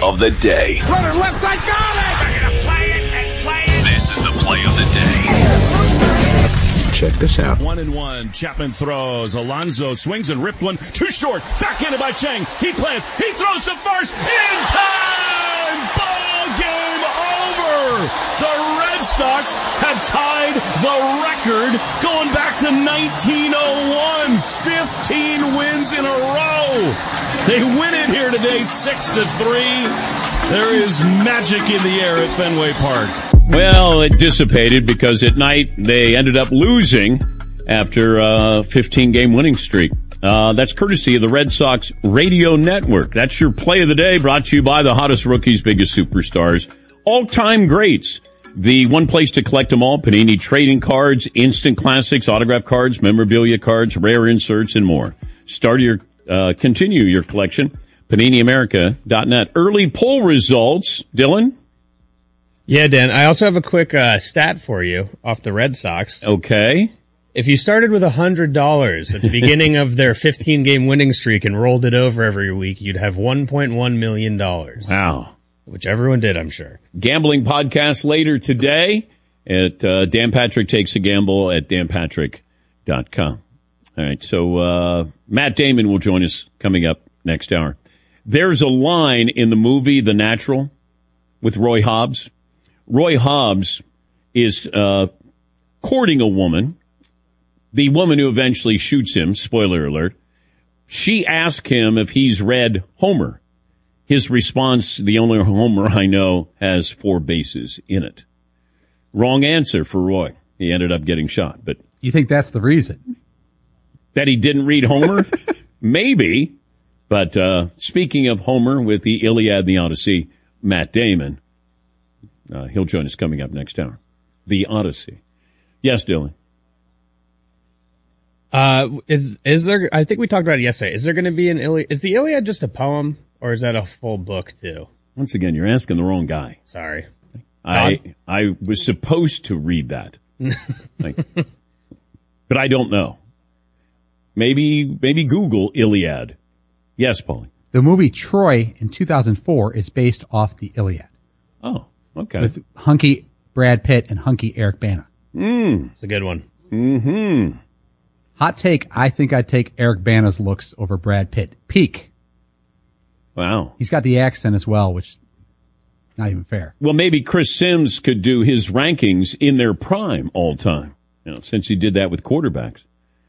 of the day. Runner left side, got it! They're going to play it and play it. This is the play of the day. Check this out. 1-1. Chapman throws. Alonso swings and ripped one. Too short. Backhanded by Chang. He plants. He throws to first. In time! Ball game over! The Red Sox have tied the record going back to 1901. 15 wins in a row. They win it here today 6-3. There is magic in the air at Fenway Park. Well, it dissipated because at night they ended up losing after a 15-game winning streak. That's courtesy of the Red Sox Radio Network. That's your play of the day, brought to you by the hottest rookies, biggest superstars, all-time greats. The one place to collect them all: Panini trading cards, instant classics, autograph cards, memorabilia cards, rare inserts, and more. Continue your collection. PaniniAmerica.net. Early poll results, Dylan. Yeah, Dan. I also have a quick stat for you off the Red Sox. Okay. If you started with $100 at the beginning of their 15-game winning streak and rolled it over every week, you'd have $1.1 million. Wow. Which everyone did, I'm sure. Gambling podcast later today at Dan Patrick Takes a Gamble at danpatrick.com. All right, so Matt Damon will join us coming up next hour. There's a line in the movie The Natural with Roy Hobbs. Roy Hobbs is courting a woman, the woman who eventually shoots him, spoiler alert. She asked him if he's read Homer. His response, the only Homer I know has 4 bases in it. Wrong answer for Roy. He ended up getting shot. But you think that's the reason? That he didn't read Homer? Maybe. But speaking of Homer with the Iliad and the Odyssey, Matt Damon, he'll join us coming up next hour. The Odyssey. Yes, Dylan. Is there? I think we talked about it yesterday. Is there going to be an Iliad? Is the Iliad just a poem, or is that a full book too? Once again, you're asking the wrong guy. Sorry. I was supposed to read that, but I don't know. Maybe Google Iliad. Yes, Paulie. The movie Troy in 2004 is based off the Iliad. Oh, okay. With hunky Brad Pitt and hunky Eric Bana. It's a good one. Mm-hmm. Hot take, I think I'd take Eric Bana's looks over Brad Pitt. Peak. Wow. He's got the accent as well, which not even fair. Well, maybe Chris Sims could do his rankings in their prime all time, since he did that with quarterbacks.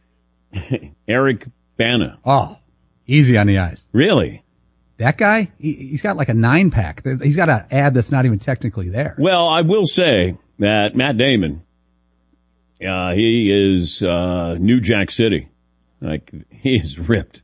Eric Bana. Oh, easy on the eyes. Really? That guy, he's got like a 9-pack. He's got an ad that's not even technically there. Well, I will say that Matt Damon, he is New Jack City. Like, he is ripped.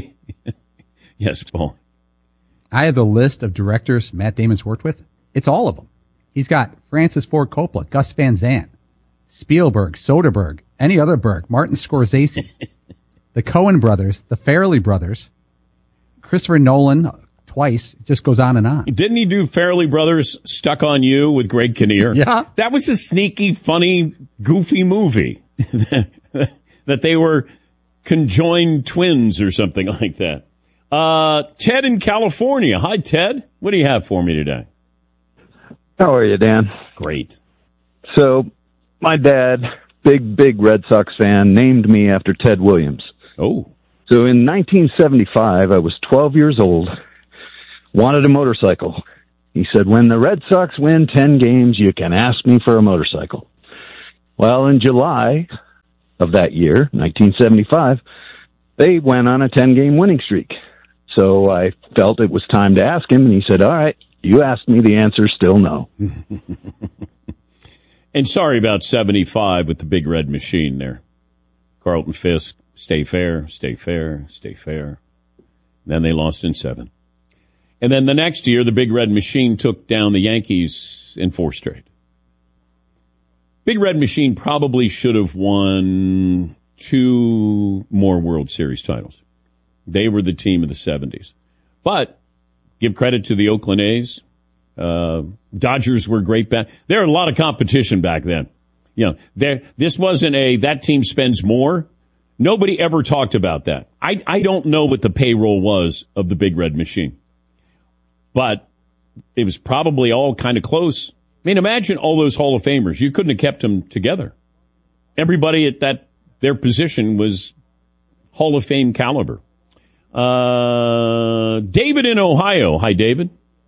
Yes, Paul. I have the list of directors Matt Damon's worked with. It's all of them. He's got Francis Ford Coppola, Gus Van Sant, Spielberg, Soderbergh, any other Berg, Martin Scorsese, the Coen brothers, the Farrelly brothers, Christopher Nolan twice. It just goes on and on. Didn't he do Farrelly Brothers Stuck on You with Greg Kinnear? Yeah. That was a sneaky, funny, goofy movie that they were conjoined twins or something like that. Ted in California. Hi, Ted. What do you have for me today? How are you, Dan? Great. So, my dad, big Red Sox fan, named me after Ted Williams. Oh. So in 1975, I was 12 years old, wanted a motorcycle. He said, when the Red Sox win 10 games, you can ask me for a motorcycle. Well, in July of that year, 1975, they went on a 10-game winning streak. So I felt it was time to ask him, and he said, all right, you asked me, the answer's still no. And sorry about 75 with the big red machine there. Carlton Fisk, stay fair, stay fair, stay fair. Then they lost in 7. And then the next year, the big red machine took down the Yankees in 4 straight. Big red machine probably should have won 2 more World Series titles. They were the team of the 70s. But give credit to the Oakland A's. Dodgers were great back. There were a lot of competition back then. This wasn't that team spends more. Nobody ever talked about that. I don't know what the payroll was of the Big Red Machine. But it was probably all kind of close. I mean, imagine all those Hall of Famers. You couldn't have kept them together. Everybody at their position was Hall of Fame caliber. David in Ohio. Hi, David.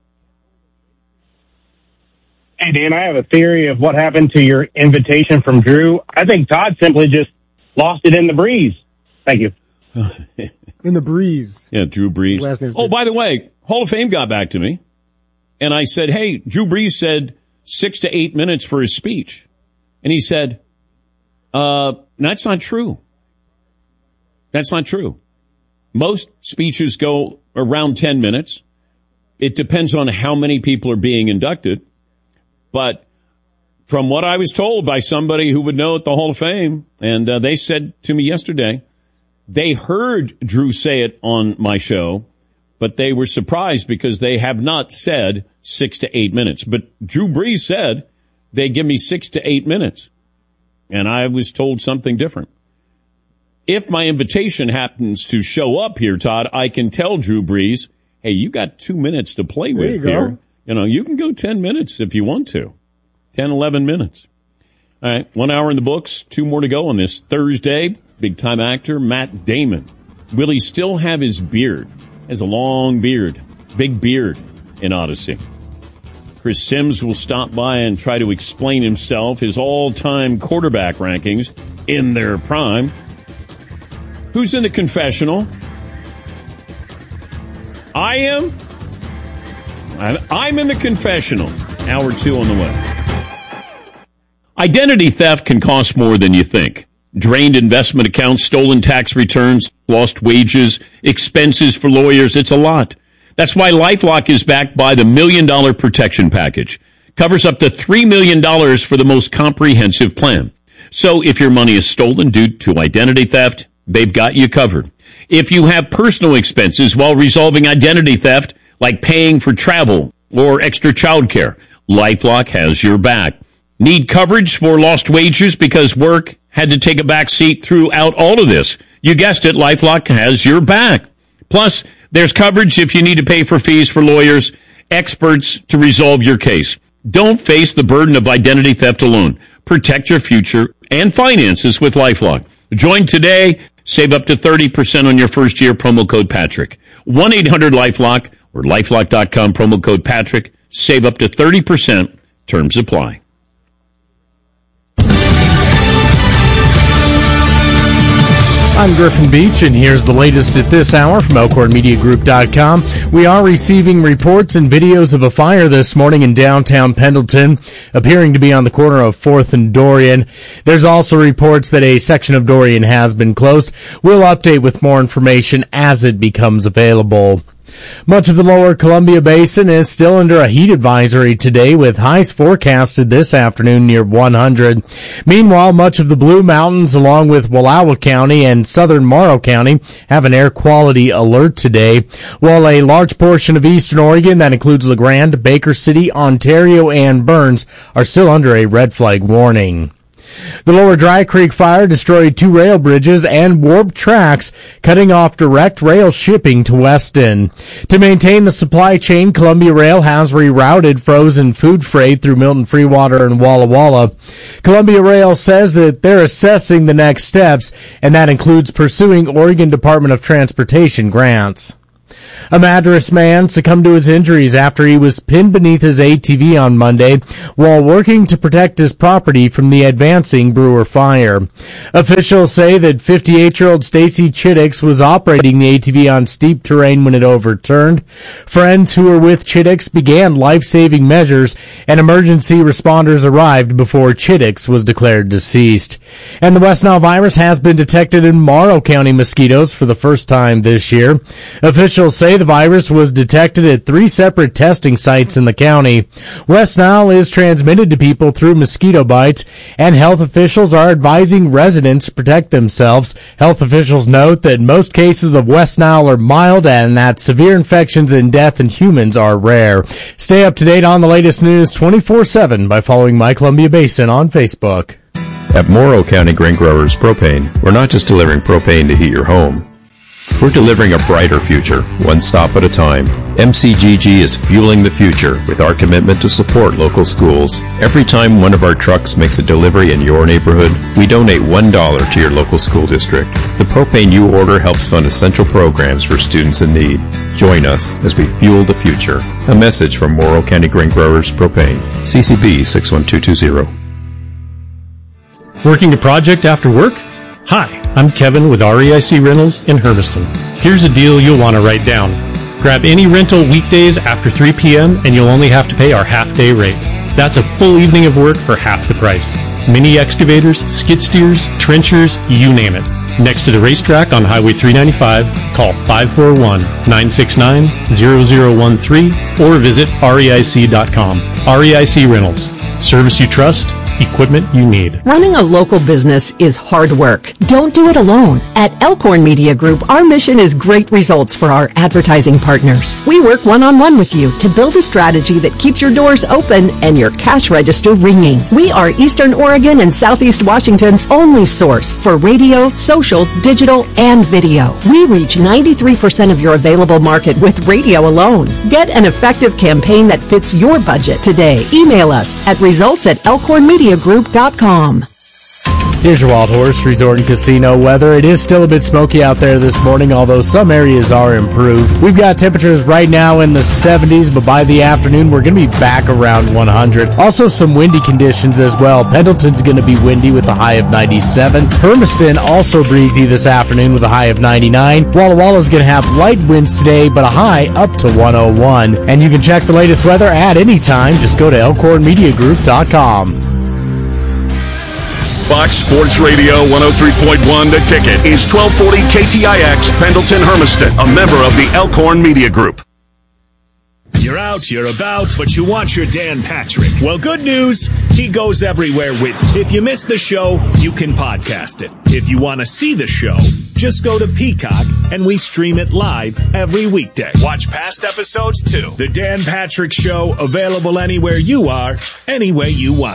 Hey, Dan, I have a theory of what happened to your invitation from Drew. I think Todd simply just lost it in the breeze. Thank you. In the breeze. Yeah, Drew Brees. Oh, by the way, Hall of Fame got back to me. And I said, hey, Drew Brees said 6 to 8 minutes for his speech. And he said, that's not true. That's not true. Most speeches go around 10 minutes. It depends on how many people are being inducted. But from what I was told by somebody who would know at the Hall of Fame, and they said to me yesterday, they heard Drew say it on my show, but they were surprised because they have not said 6 to 8 minutes. But Drew Brees said they give me 6 to 8 minutes. And I was told something different. If my invitation happens to show up here, Todd, I can tell Drew Brees, hey, you got 2 minutes to play with here. You know, you can go 10 minutes if you want to. 10, 11 minutes. All right, 1 hour in the books, 2 more to go on this Thursday. Big-time actor Matt Damon. Will he still have his beard? He has a long beard, big beard in Odyssey. Chris Sims will stop by and try to explain himself, his all-time quarterback rankings in their prime. Who's in the confessional? I am. I'm in the confessional. Hour 2 on the way. Identity theft can cost more than you think. Drained investment accounts, stolen tax returns, lost wages, expenses for lawyers. It's a lot. That's why LifeLock is backed by the $1 Million Protection Package. Covers up to $3 million for the most comprehensive plan. So if your money is stolen due to identity theft, they've got you covered. If you have personal expenses while resolving identity theft, like paying for travel or extra childcare, LifeLock has your back. Need coverage for lost wages because work had to take a back seat throughout all of this? You guessed it, LifeLock has your back. Plus, there's coverage if you need to pay for fees for lawyers, experts to resolve your case. Don't face the burden of identity theft alone. Protect your future and finances with LifeLock. Join today. Save up to 30% on your first year. Promo code Patrick. 1-800-LifeLock or LifeLock.com. Promo code Patrick. Save up to 30%. Terms apply. I'm Griffin Beach, and here's the latest at this hour from ElkhornMediaGroup.com. We are receiving reports and videos of a fire this morning in downtown Pendleton, appearing to be on the corner of 4th and Dorian. There's also reports that a section of Dorian has been closed. We'll update with more information as it becomes available. Much of the lower Columbia Basin is still under a heat advisory today, with highs forecasted this afternoon near 100. Meanwhile, much of the Blue Mountains, along with Wallowa County and southern Morrow County, have an air quality alert today, while a large portion of eastern Oregon, that includes LeGrand, Baker City, Ontario, and Burns, are still under a red flag warning. The Lower Dry Creek fire destroyed 2 rail bridges and warped tracks, cutting off direct rail shipping to Weston. To maintain the supply chain, Columbia Rail has rerouted frozen food freight through Milton Freewater and Walla Walla. Columbia Rail says that they're assessing the next steps, and that includes pursuing Oregon Department of Transportation grants. A Madras man succumbed to his injuries after he was pinned beneath his ATV on Monday while working to protect his property from the advancing Brewer fire. Officials say that 58-year-old Stacy Chiddix was operating the ATV on steep terrain when it overturned. Friends who were with Chiddix began life-saving measures, and emergency responders arrived before Chiddix was declared deceased. And the West Nile virus has been detected in Morrow County mosquitoes for the first time this year. Officials say the virus was detected at 3 separate testing sites in the county. West Nile is transmitted to people through mosquito bites, and health officials are advising residents to protect themselves. Health officials note that most cases of West Nile are mild and that severe infections and death in humans are rare. Stay up to date on the latest news 24/7 by following My Columbia Basin on Facebook. At Morrow County Grain Growers Propane, we're not just delivering propane to heat your home. We're delivering a brighter future, one stop at a time. MCGG is fueling the future with our commitment to support local schools. Every time one of our trucks makes a delivery in your neighborhood, we donate $1 to your local school district. The propane you order helps fund essential programs for students in need. Join us as we fuel the future. A message from Morrow County Grain Growers Propane. CCB 61220. Working a project after work? Hi, I'm Kevin with REIC Rentals in Hermiston. Here's a deal you'll want to write down. Grab any rental weekdays after 3 p.m. and you'll only have to pay our half-day rate. That's a full evening of work for half the price. Mini excavators, skid steers, trenchers, you name it. Next to the racetrack on Highway 395, call 541-969-0013 or visit reic.com. REIC Rentals. Service you trust, equipment you need. Running a local business is hard work. Don't do it alone. At Elkhorn Media Group, our mission is great results for our advertising partners. We work one-on-one with you to build a strategy that keeps your doors open and your cash register ringing. We are Eastern Oregon and Southeast Washington's only source for radio, social, digital, and video. We reach 93% of your available market with radio alone. Get an effective campaign that fits your budget today. Email us at results@elkhornmediagroup.com. Here's your Wild Horse Resort and Casino weather. It is still a bit smoky out there this morning, although some areas are improved. We've got temperatures right now in the 70s, but by the afternoon, we're going to be back around 100. Also, some windy conditions as well. Pendleton's going to be windy with a high of 97. Hermiston also breezy this afternoon with a high of 99. Walla Walla's going to have light winds today, but a high up to 101. And you can check the latest weather at any time. Just go to elkhornmediagroup.com. Fox Sports Radio 103.1 The Ticket is 1240 KTIX Pendleton Hermiston, a member of the Elkhorn Media Group. You're out, you're about, but you want your Dan Patrick. Well, good news, he goes everywhere with you. If you missed the show, you can podcast it. If you want to see the show, just go to Peacock and we stream it live every weekday. Watch past episodes too. The Dan Patrick Show, available anywhere you are, any way you want.